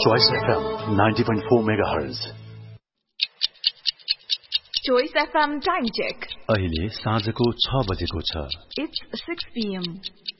Choice FM 90.4 MHz. Choice FM time check. अहिले साँझको 6 बजेको छ. It's 6 p.m.